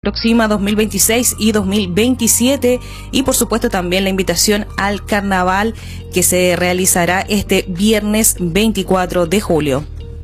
aproxima 2026 y 2027, y por supuesto también la invitación al carnaval que se realizará este viernes 24 de julio.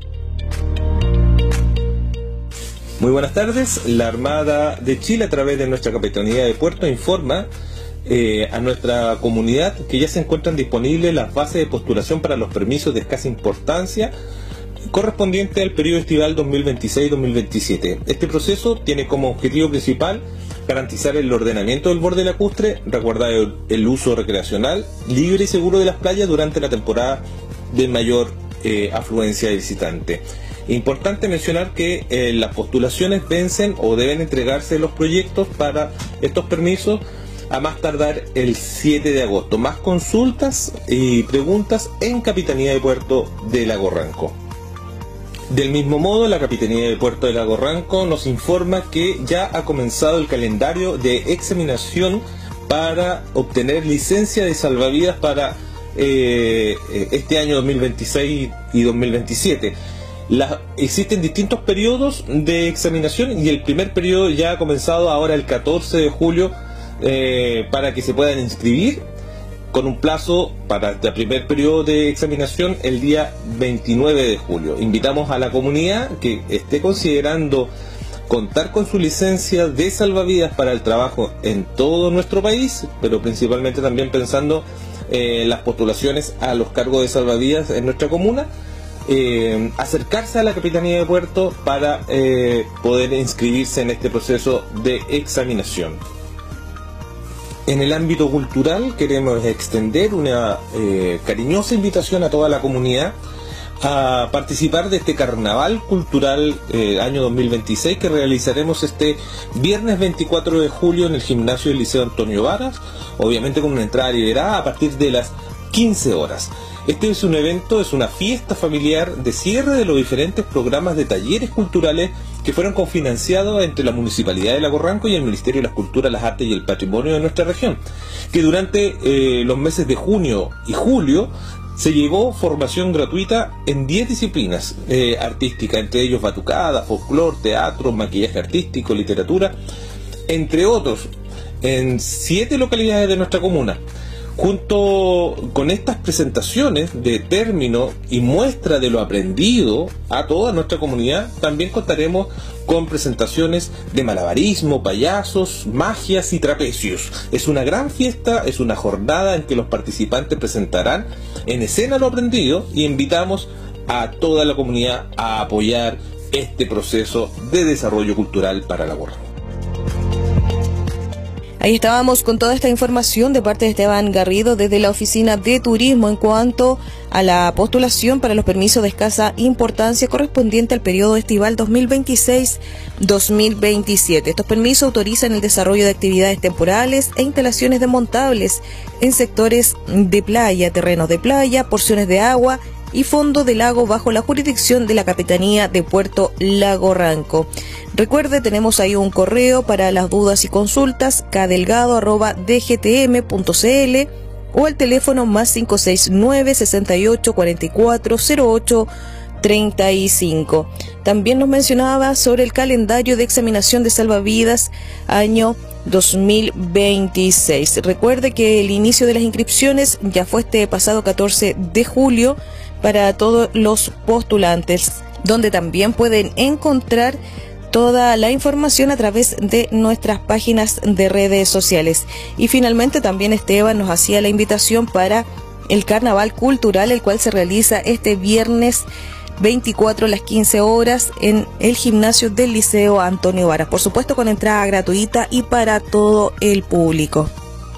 Muy buenas tardes. La Armada de Chile, a través de nuestra Capitanía de Puerto, informa a nuestra comunidad que ya se encuentran disponibles las bases de postulación para los permisos de escasa importancia correspondiente al periodo estival 2026-2027. Este proceso tiene como objetivo principal garantizar el ordenamiento del borde lacustre, resguardar el uso recreacional libre y seguro de las playas durante la temporada de mayor afluencia de visitantes. Importante mencionar que las postulaciones vencen o deben entregarse los proyectos para estos permisos a más tardar el 7 de agosto. Más consultas y preguntas en Capitanía de Puerto de Lago Ranco. Del mismo modo, la Capitanía de Puerto de Lago Ranco nos informa que ya ha comenzado el calendario de examinación para obtener licencia de salvavidas para este año 2026 y 2027. Existen distintos periodos de examinación y el primer periodo ya ha comenzado ahora el 14 de julio para que se puedan inscribir, con un plazo para el primer periodo de examinación el día 29 de julio. Invitamos a la comunidad que esté considerando contar con su licencia de salvavidas para el trabajo en todo nuestro país, pero principalmente también pensando en las postulaciones a los cargos de salvavidas en nuestra comuna, acercarse a la Capitanía de Puerto para poder inscribirse en este proceso de examinación. En el ámbito cultural queremos extender una cariñosa invitación a toda la comunidad a participar de este carnaval cultural año 2026 que realizaremos este viernes 24 de julio en el gimnasio del Liceo Antonio Varas, obviamente con una entrada liberada a partir de las 15 horas. Este es un evento, es una fiesta familiar de cierre de los diferentes programas de talleres culturales que fueron cofinanciados entre la Municipalidad de Lago Ranco y el Ministerio de las Culturas, las Artes y el Patrimonio de nuestra región, que durante los meses de junio y julio se llevó formación gratuita en 10 disciplinas artísticas, entre ellos batucada, folclore, teatro, maquillaje artístico, literatura, entre otros, en 7 localidades de nuestra comuna. Junto con estas presentaciones de término y muestra de lo aprendido a toda nuestra comunidad, también contaremos con presentaciones de malabarismo, payasos, magias y trapecios. Es una gran fiesta, es una jornada en que los participantes presentarán en escena lo aprendido y invitamos a toda la comunidad a apoyar este proceso de desarrollo cultural para Lago Ranco. Ahí estábamos con toda esta información de parte de Esteban Garrido desde la Oficina de Turismo en cuanto a la postulación para los permisos de escasa importancia correspondiente al periodo estival 2026-2027. Estos permisos autorizan el desarrollo de actividades temporales e instalaciones desmontables en sectores de playa, terrenos de playa, porciones de agua y fondo del lago bajo la jurisdicción de la Capitanía de Puerto Lago Ranco. Recuerde, tenemos ahí un correo para las dudas y consultas, kdelgado@dgtm.cl o el teléfono más 569 68 44 08 35. También nos mencionaba sobre el calendario de examinación de salvavidas año 2026. Recuerde que el inicio de las inscripciones ya fue este pasado 14 de julio para todos los postulantes, donde también pueden encontrar toda la información a través de nuestras páginas de redes sociales. Y finalmente también Esteban nos hacía la invitación para el carnaval cultural, el cual se realiza este viernes 24 a las 15 horas en el gimnasio del Liceo Antonio Varas, por supuesto con entrada gratuita y para todo el público.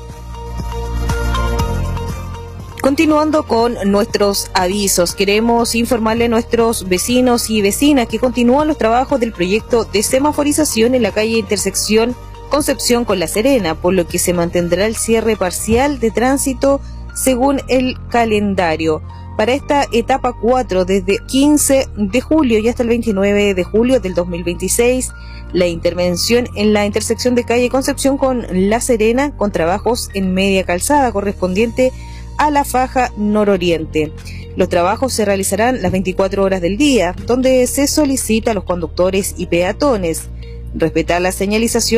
Continuando con nuestros avisos, queremos informarle a nuestros vecinos y vecinas que continúan los trabajos del proyecto de semaforización en la calle Intersección Concepción con La Serena, por lo que se mantendrá el cierre parcial de tránsito según el calendario. Para esta etapa 4, desde 15 de julio y hasta el 29 de julio del 2026, la intervención en la intersección de calle Concepción con La Serena, con trabajos en media calzada correspondiente a la faja nororiente. Los trabajos se realizarán las 24 horas del día, donde se solicita a los conductores y peatones respetar la señalización